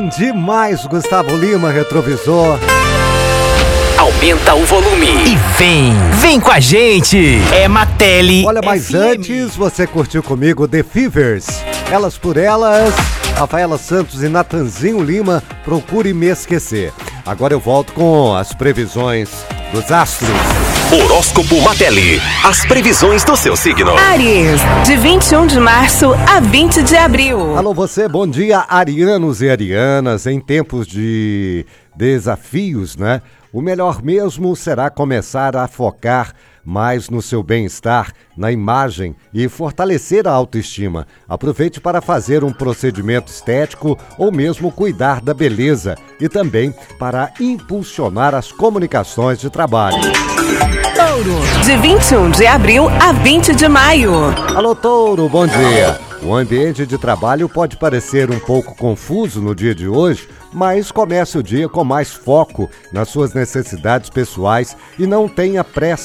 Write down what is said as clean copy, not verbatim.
demais, Gustavo Lima, Retrovisor. Aumenta o volume e vem com a gente. É Mateli. Olha, mas FM. antes você curtiu comigo The Fevers, Elas por Elas, Rafaela Santos e Natanzinho Lima, Procure Me Esquecer. Agora eu volto com as previsões dos astros. Horóscopo Mateli. As previsões do seu signo. Áries, de 21 de março a 20 de abril. Alô você, bom dia, arianos e arianas. Em tempos de desafios, né? O melhor mesmo será começar a focar mais no seu bem-estar, na imagem e fortalecer a autoestima. Aproveite para fazer um procedimento estético ou mesmo cuidar da beleza e também para impulsionar as comunicações de trabalho. Touro, de 21 de abril a 20 de maio. Alô, Touro, bom dia. O ambiente de trabalho pode parecer um pouco confuso no dia de hoje, mas comece o dia com mais foco nas suas necessidades pessoais e não tenha pressa